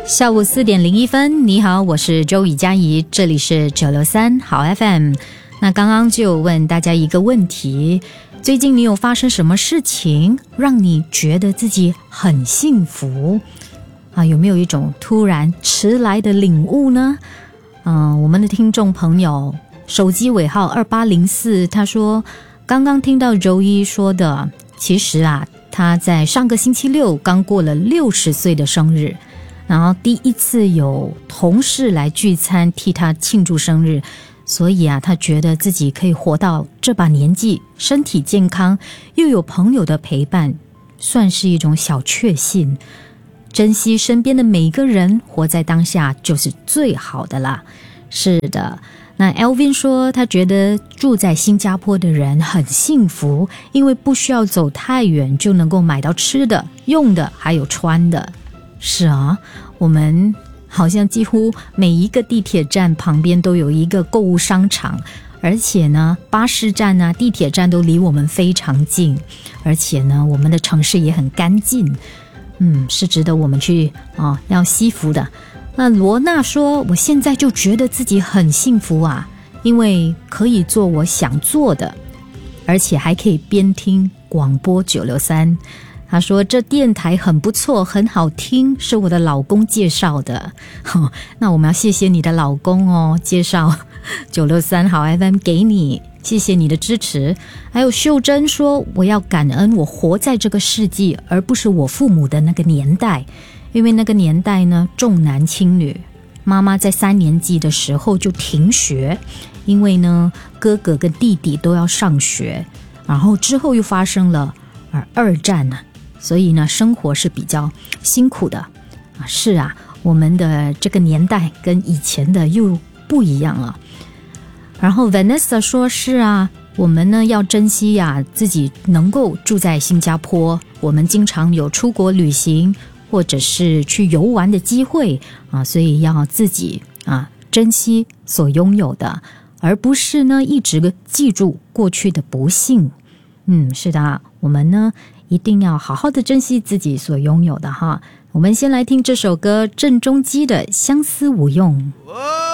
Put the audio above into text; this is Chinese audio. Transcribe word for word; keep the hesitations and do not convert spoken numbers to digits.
下午四点零一分，你好，我是周雨佳怡，这里是九六三好 F M。 那刚刚就问大家一个问题，最近你有发生什么事情让你觉得自己很幸福啊？有没有一种突然迟来的领悟呢？嗯、呃，我们的听众朋友手机尾号二八零四，他说刚刚听到周一说的，其实啊他在上个星期六刚过了六十岁的生日，然后第一次有同事来聚餐替他庆祝生日，所以啊，他觉得自己可以活到这把年纪，身体健康，又有朋友的陪伴，算是一种小确幸。珍惜身边的每一个人，活在当下就是最好的啦。是的，那 Elvin 说他觉得住在新加坡的人很幸福，因为不需要走太远就能够买到吃的、用的还有穿的。是啊，我们好像几乎每一个地铁站旁边都有一个购物商场，而且呢巴士站啊、地铁站都离我们非常近，而且呢我们的城市也很干净，嗯，是值得我们去啊要惜福的。那罗娜说我现在就觉得自己很幸福啊，因为可以做我想做的，而且还可以边听广播九六三。他说这电台很不错，很好听，是我的老公介绍的、哦、那我们要谢谢你的老公哦，介绍九六三好 F M 给你，谢谢你的支持。还有秀珍说我要感恩我活在这个世纪，而不是我父母的那个年代，因为那个年代呢重男轻女，妈妈在三年级的时候就停学，因为呢哥哥跟弟弟都要上学，然后之后又发生了二战呢、啊，所以呢生活是比较辛苦的啊。是啊，我们的这个年代跟以前的又不一样了。然后 Vanessa 说是啊，我们呢要珍惜呀、啊、自己能够住在新加坡，我们经常有出国旅行或者是去游玩的机会啊，所以要自己啊珍惜所拥有的，而不是呢一直记住过去的不幸。嗯，是的，我们呢一定要好好的珍惜自己所拥有的哈。我们先来听这首歌，郑中基的《相思无用》。